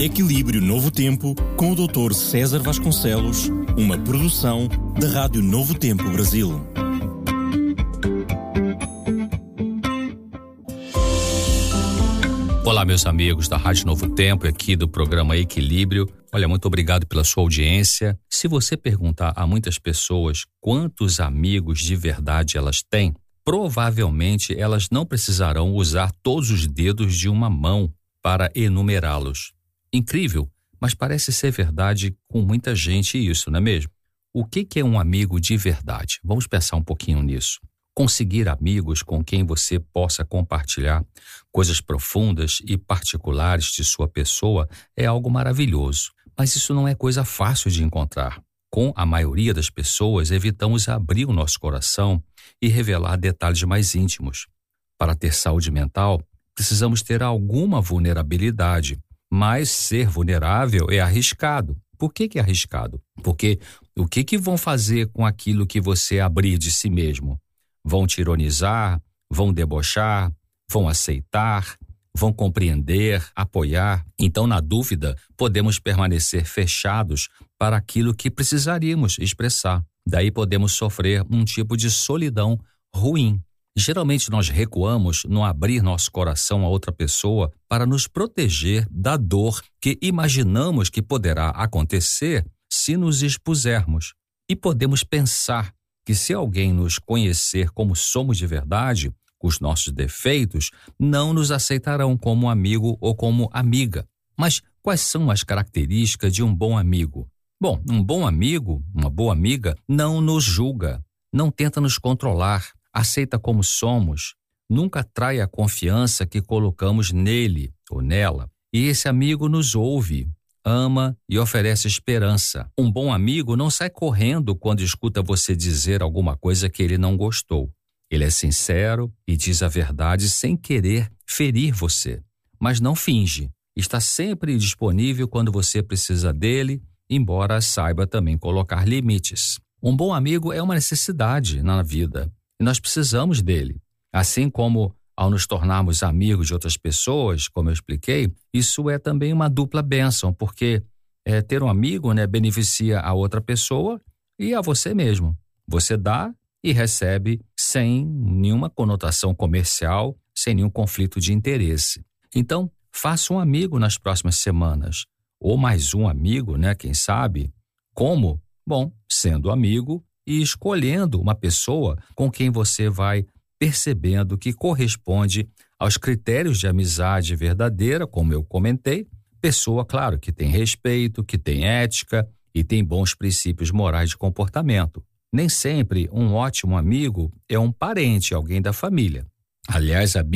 Equilíbrio Novo Tempo, com o Dr. César Vasconcelos, uma produção da Rádio Novo Tempo Brasil. Olá, meus amigos da Rádio Novo Tempo, aqui do programa Equilíbrio. Olha, muito obrigado pela sua audiência. Se você perguntar a muitas pessoas quantos amigos de verdade elas têm, provavelmente elas não precisarão usar todos os dedos de uma mão para enumerá-los. Incrível, mas parece ser verdade com muita gente isso, não é mesmo? O que é um amigo de verdade? Vamos pensar um pouquinho nisso. Conseguir amigos com quem você possa compartilhar coisas profundas e particulares de sua pessoa é algo maravilhoso, mas isso não é coisa fácil de encontrar. Com a maioria das pessoas, evitamos abrir o nosso coração e revelar detalhes mais íntimos. Para ter saúde mental, precisamos ter alguma vulnerabilidade, mas ser vulnerável é arriscado. Por que é arriscado? Porque o que vão fazer com aquilo que você abrir de si mesmo? Vão te ironizar, vão debochar, vão aceitar, vão compreender, apoiar. Então, na dúvida, podemos permanecer fechados para aquilo que precisaríamos expressar. Daí podemos sofrer um tipo de solidão ruim. Geralmente nós recuamos no abrir nosso coração a outra pessoa para nos proteger da dor que imaginamos que poderá acontecer se nos expusermos. E podemos pensar que se alguém nos conhecer como somos de verdade, com os nossos defeitos, não nos aceitarão como amigo ou como amiga. Mas quais são as características de um bom amigo? Bom, um bom amigo, uma boa amiga, não nos julga, não tenta nos controlar, aceita como somos, nunca trai a confiança que colocamos nele ou nela. E esse amigo nos ouve, ama e oferece esperança. Um bom amigo não sai correndo quando escuta você dizer alguma coisa que ele não gostou. Ele é sincero e diz a verdade sem querer ferir você, mas não finge. Está sempre disponível quando você precisa dele, embora saiba também colocar limites. Um bom amigo é uma necessidade na vida e nós precisamos dele. Assim como ao nos tornarmos amigos de outras pessoas, como eu expliquei, isso é também uma dupla bênção, porque ter um amigo, beneficia a outra pessoa e a você mesmo. Você dá e recebe sem nenhuma conotação comercial, sem nenhum conflito de interesse. Então, faça um amigo nas próximas semanas, ou mais um amigo, quem sabe? Como? Bom, sendo amigo e escolhendo uma pessoa com quem você vai percebendo que corresponde aos critérios de amizade verdadeira, como eu comentei. Pessoa, claro, que tem respeito, que tem ética e tem bons princípios morais de comportamento. Nem sempre um ótimo amigo é um parente, alguém da família. Aliás, a